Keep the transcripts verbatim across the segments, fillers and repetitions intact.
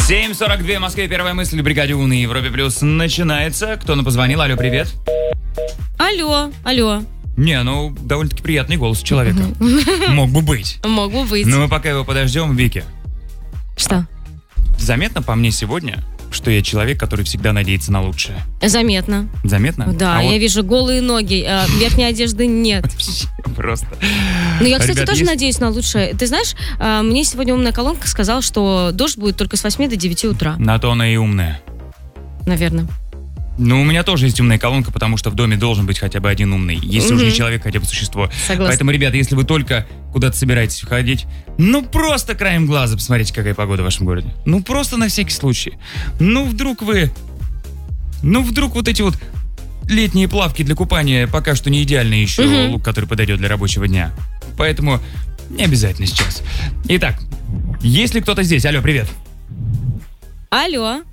семь сорок два в Москве. Первая мысль в бригаде У на Европе Плюс начинается. Кто нам позвонил? Алло, привет. Алло, алло. Не, ну, довольно-таки приятный голос человека. Мог бы быть. Мог бы быть. Но мы пока его подождем, Вики. Что? Заметно по мне сегодня, что я человек, который всегда надеется на лучшее? Заметно. Заметно? Да, а я вот вижу голые ноги, а верхней одежды нет. просто. Ну, я, кстати, Ребят, тоже есть? надеюсь на лучшее. Ты знаешь, а, мне сегодня умная колонка сказала, что дождь будет только с восьми до девяти утра, На то она и умная. наверное. Ну, у меня тоже есть умная колонка, потому что в доме должен быть хотя бы один умный. Если уж не человек, хотя бы существо. Согласна. Поэтому, ребята, если вы только куда-то собираетесь уходить, ну, просто краем глаза посмотрите, какая погода в вашем городе. Ну, просто на всякий случай. Ну, вдруг вы... Ну, вдруг вот эти вот летние плавки для купания пока что не идеальный еще Мгм. лук, который подойдет для рабочего дня. Поэтому не обязательно сейчас. Итак, есть ли кто-то здесь? Алло, привет. Алло.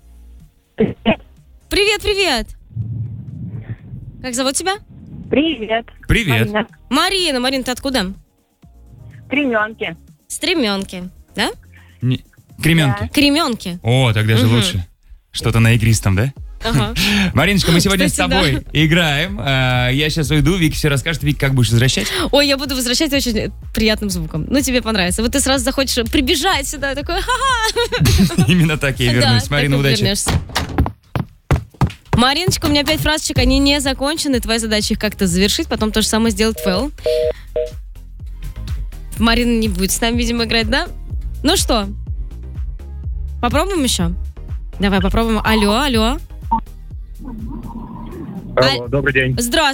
Привет, привет. Как зовут тебя? Привет. Привет. Марина. Марина. Марина, ты откуда? Кременки. Стременки, да? Не- Кременки. Кременки. О, тогда же Мгм. лучше. Что-то на игристом, да? Ага. Мариночка, мы сегодня Кстати, с тобой играем. А, Я сейчас уйду, Вики все расскажет. Вики, как будешь возвращать? Ой, я буду возвращать очень приятным звуком. Ну, тебе понравится. Вот ты сразу захочешь прибежать сюда, такой, ха-ха. Именно так я и вернусь. Да, Марина, так и удачи. вернешься. Мариночка, у меня пять фразочек, они не закончены. Твоя задача их как-то завершить, потом то же самое сделать Фэл. Марина не будет с нами, видимо, играть, да? Ну что, попробуем еще? Давай попробуем. Алло, алло. Алло, добрый день. Здравствуйте.